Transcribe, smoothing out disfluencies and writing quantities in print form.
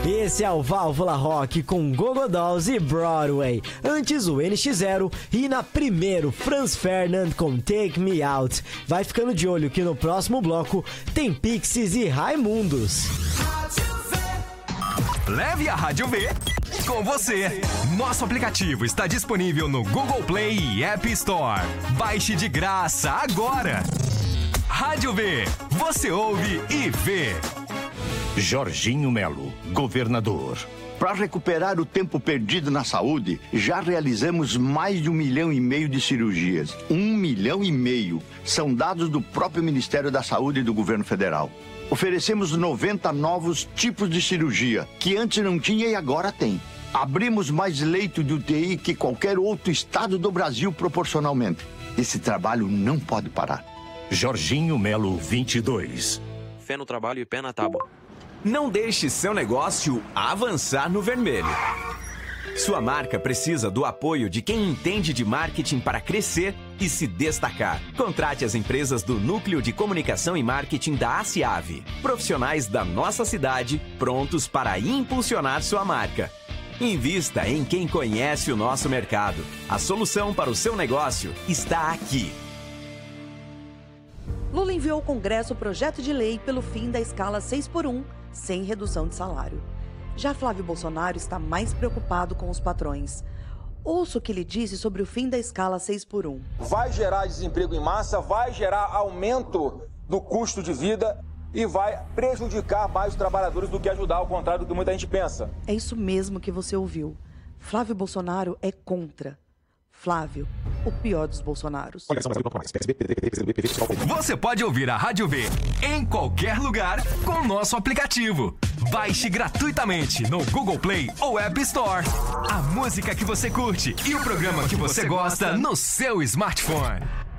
Esse é o Válvula Rock com Gogo Dolls e Broadway. Antes o NX0 e na primeiro Franz Ferdinand com Take Me Out. Vai ficando de olho que no próximo bloco tem Pixies e Raimundos. Leve a Rádio V com você. Nosso aplicativo está disponível no Google Play e App Store. Baixe de graça agora. Rádio V, você ouve e vê. Jorginho Melo, governador. Para recuperar o tempo perdido na saúde, já realizamos mais de 1,5 milhão de cirurgias. 1,5 milhão. São dados do próprio Ministério da Saúde e do Governo Federal. Oferecemos 90 novos tipos de cirurgia, que antes não tinha e agora tem. Abrimos mais leito de UTI que qualquer outro estado do Brasil proporcionalmente. Esse trabalho não pode parar. Jorginho Melo, 22. Fé no trabalho e pé na tábua. Não deixe seu negócio avançar no vermelho. Sua marca precisa do apoio de quem entende de marketing para crescer e se destacar. Contrate as empresas do Núcleo de Comunicação e Marketing da ACIAV. Profissionais da nossa cidade prontos para impulsionar sua marca. Invista em quem conhece o nosso mercado. A solução para o seu negócio está aqui. Lula enviou ao Congresso o projeto de lei pelo fim da escala 6x1, sem redução de salário. Já Flávio Bolsonaro está mais preocupado com os patrões. Ouça o que ele disse sobre o fim da escala 6x1. Vai gerar desemprego em massa, vai gerar aumento do custo de vida e vai prejudicar mais os trabalhadores do que ajudar, ao contrário do que muita gente pensa. É isso mesmo que você ouviu. Flávio Bolsonaro é contra. Flávio, o pior dos Bolsonaros. Você pode ouvir a Rádio V em qualquer lugar com o nosso aplicativo. Baixe gratuitamente no Google Play ou App Store. A música que você curte e o programa que você gosta no seu smartphone.